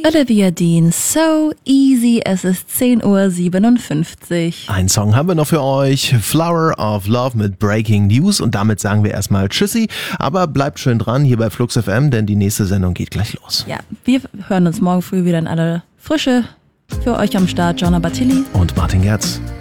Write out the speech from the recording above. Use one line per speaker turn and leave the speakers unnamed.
Olivia Dean, So Easy, es ist 10:57 Uhr.
Einen Song haben wir noch für euch, Flower of Love mit Breaking News, und damit sagen wir erstmal Tschüssi, aber bleibt schön dran hier bei Flux FM, denn die nächste Sendung geht gleich los.
Ja, wir hören uns morgen früh wieder in aller Frische. Für euch am Start Gianna Battilli
und Martin Gerz.